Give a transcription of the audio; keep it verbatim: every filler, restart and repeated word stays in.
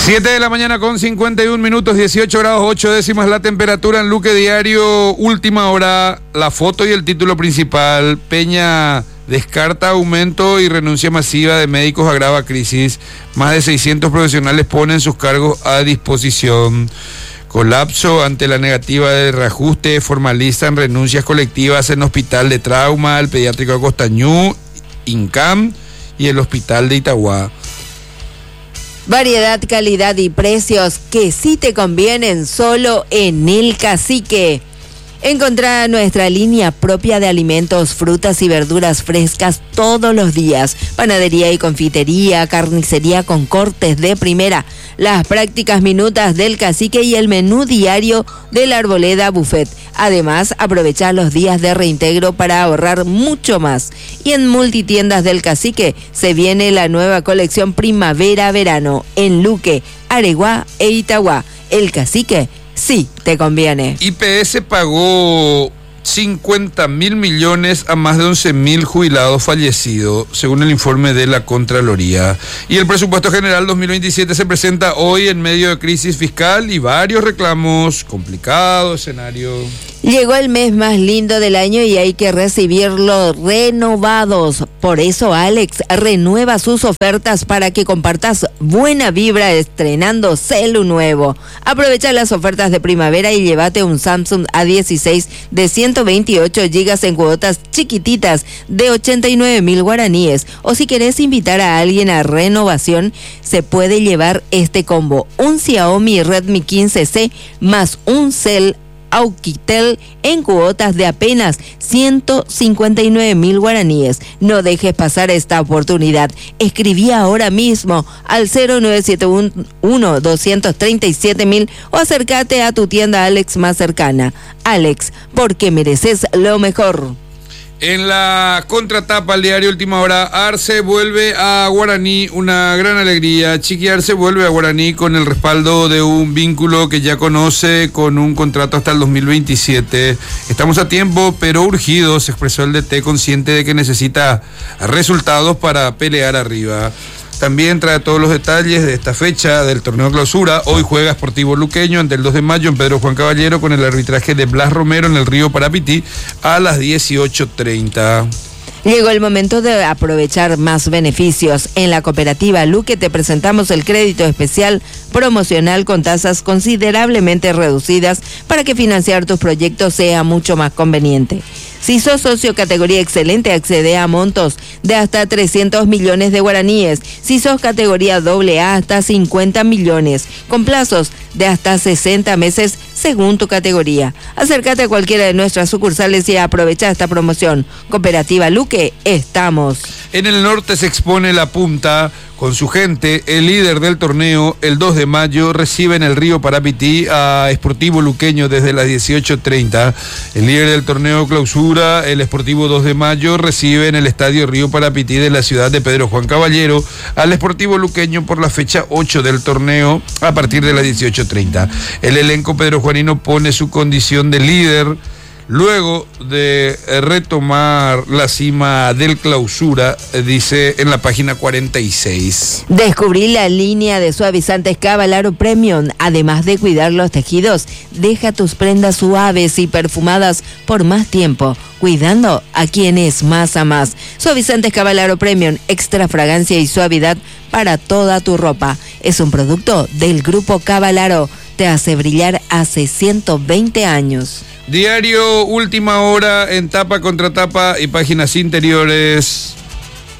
siete de la mañana con cincuenta y un minutos, dieciocho grados ocho décimas la temperatura en Luque Diario. Última hora, la foto y el título principal. Peña descarta aumento y renuncia masiva de médicos, agrava crisis. Más de seiscientos profesionales ponen sus cargos a disposición. Colapso ante la negativa de reajuste, formalizan renuncias colectivas en Hospital de Trauma, el Pediátrico de Costañú, INCAM y el Hospital de Itagua. Variedad, calidad y precios que sí te convienen solo en El Cacique. Encontrá nuestra línea propia de alimentos, frutas y verduras frescas todos los días. Panadería y confitería, carnicería con cortes de primera, las prácticas minutas del Cacique y el menú diario de la Arboleda Buffet. Además, aprovechá los días de reintegro para ahorrar mucho más. Y en Multitiendas del Cacique se viene la nueva colección Primavera-Verano en Luque, Areguá e Itagua. El Cacique sí te conviene. I P S pagó cincuenta mil millones a más de once mil jubilados fallecidos, según el informe de la Contraloría. Y el presupuesto general dos mil veintisiete se presenta hoy en medio de crisis fiscal y varios reclamos. Complicado escenario. Llegó el mes más lindo del año y hay que recibirlos renovados. Por eso Alex renueva sus ofertas para que compartas buena vibra estrenando celu nuevo. Aprovecha las ofertas de primavera y llévate un Samsung A dieciséis de ciento veintiocho gigas en cuotas chiquititas de ochenta y nueve mil guaraníes. O si querés invitar a alguien a renovación, se puede llevar este combo: un Xiaomi Redmi quince C más un Cell Auquitel en cuotas de apenas ciento cincuenta y nueve mil guaraníes. No dejes pasar esta oportunidad. Escribí ahora mismo al cero nueve siete uno dos tres siete mil o acércate a tu tienda Alex más cercana. Alex, porque mereces lo mejor. En la contratapa al diario Última Hora, Arce vuelve a Guaraní, una gran alegría. Chiqui Arce vuelve a Guaraní con el respaldo de un vínculo que ya conoce, con un contrato hasta el dos mil veintisiete. Estamos a tiempo, pero urgidos, expresó el D T, consciente de que necesita resultados para pelear arriba. También trae todos los detalles de esta fecha del torneo clausura. Hoy juega Sportivo Luqueño ante el dos de mayo en Pedro Juan Caballero con el arbitraje de Blas Romero en el Río Parapití a las dieciocho treinta. Llegó el momento de aprovechar más beneficios. En la cooperativa Luque te presentamos el crédito especial promocional con tasas considerablemente reducidas para que financiar tus proyectos sea mucho más conveniente. Si sos socio categoría excelente, accede a montos de hasta trescientos millones de guaraníes. Si sos categoría doble A, hasta cincuenta millones, con plazos de hasta sesenta meses según tu categoría. Acércate a cualquiera de nuestras sucursales y aprovecha esta promoción. Cooperativa Luque, estamos. En el norte se expone La Punta con su gente. El líder del torneo, el dos de mayo, recibe en el Río Parapití a Sportivo Luqueño desde las dieciocho treinta. El líder del torneo clausura, el Sportivo dos de mayo, recibe en el Estadio Río Parapití de la ciudad de Pedro Juan Caballero al Sportivo Luqueño por la fecha ocho del torneo a partir de las dieciocho treinta. El elenco pedrojuanino pone su condición de líder luego de retomar la cima del clausura, dice en la página cuarenta y seis. Descubrí la línea de suavizantes Cavalaro Premium. Además de cuidar los tejidos, deja tus prendas suaves y perfumadas por más tiempo, cuidando a quienes más amas. Suavizantes Cavalaro Premium, extra fragancia y suavidad para toda tu ropa. Es un producto del Grupo Cavalaro. Te hace brillar hace ciento veinte años. Diario Última Hora en tapa contra tapa y páginas interiores.